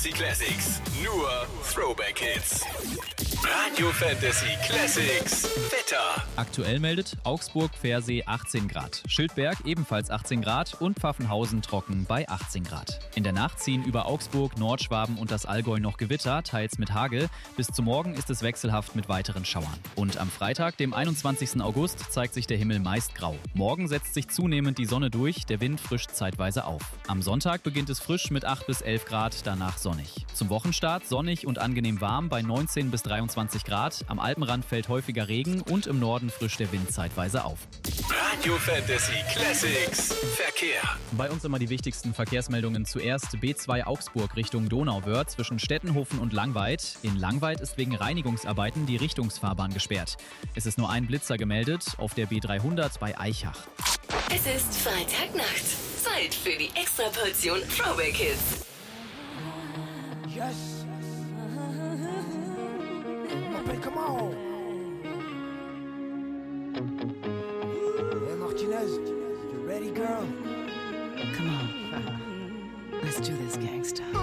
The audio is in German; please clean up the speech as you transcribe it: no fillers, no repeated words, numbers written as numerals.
Fantasy Classics. Nur Throwback Hits. Radio Fantasy Classics. Wetter. Aktuell meldet Augsburg-Pfersee 18 Grad, Schildberg ebenfalls 18 Grad und Pfaffenhausen trocken bei 18 Grad. In der Nacht ziehen über Augsburg, Nordschwaben und das Allgäu noch Gewitter, teils mit Hagel. Bis zum Morgen ist es wechselhaft mit weiteren Schauern. Und am Freitag, dem 21. August, zeigt sich der Himmel meist grau. Morgen setzt sich zunehmend die Sonne durch, der Wind frischt zeitweise auf. Am Sonntag beginnt es frisch mit 8 bis 11 Grad, danach sonnig. Zum Wochenstart sonnig und angenehm warm bei 19 bis 23 Grad. Am Alpenrand fällt häufiger Regen und im Norden frischt der Wind zeitweise auf. Radio Fantasy Classics. Verkehr. Bei uns immer die wichtigsten Verkehrsmeldungen. Zuerst B2 Augsburg Richtung Donauwörth zwischen Stettenhofen und Langweid. In Langweid ist wegen Reinigungsarbeiten die Richtungsfahrbahn gesperrt. Es ist nur ein Blitzer gemeldet auf der B300 bei Eichach. Es ist Freitagnacht. Zeit für die Extraportion Throwback Hits. Yes. Okay, come on. Hey, Martinez, you ready, girl? Come on. Let's do this, gangsta.